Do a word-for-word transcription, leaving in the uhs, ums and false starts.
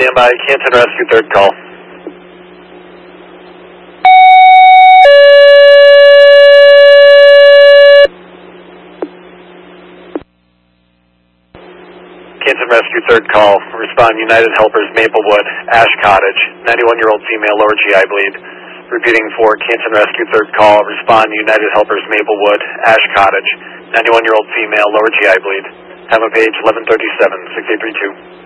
Standby, Canton Rescue, third call. Canton Rescue, third call. Respond, United Helpers, Maplewood, Ash Cottage. ninety-one-year-old female, lower G I bleed. Repeating for Canton Rescue, third call. Respond, United Helpers, Maplewood, Ash Cottage. ninety-one-year-old female, lower G I bleed. Time of page eleven thirty-seven, six eight three two.